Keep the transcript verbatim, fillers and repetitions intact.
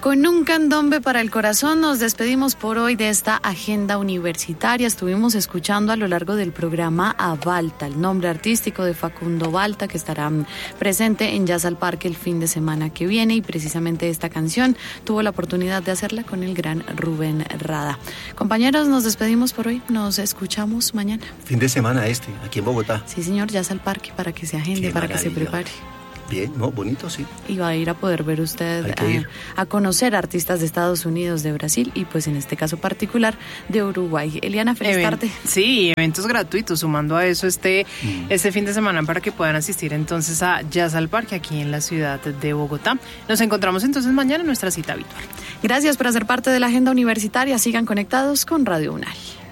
Con un candombe para el corazón nos despedimos por hoy de esta agenda universitaria. Estuvimos escuchando a lo largo del programa a Balta, el nombre artístico de Facundo Balta, que estará presente en Jazz al Parque el fin de semana que viene, y precisamente esta canción tuvo la oportunidad de hacerla con el gran Rubén Rada. Compañeros, nos despedimos por hoy, nos escuchamos mañana. Fin de semana este, aquí en Bogotá. Sí, señor, Jazz al Parque, para que se agende, Qué para que se maravilla. prepare. Bien, ¿no? Bonito, sí. Y va a ir a poder ver usted Hay que a, a conocer artistas de Estados Unidos, de Brasil y pues en este caso particular de Uruguay. Eliana, feliz Even- tarde. Sí, eventos gratuitos, sumando a eso este, Mm. este fin de semana para que puedan asistir entonces a Jazz al Parque aquí en la ciudad de Bogotá. Nos encontramos entonces mañana en nuestra cita habitual. Gracias por hacer parte de la agenda universitaria. Sigan conectados con Radio UNAL.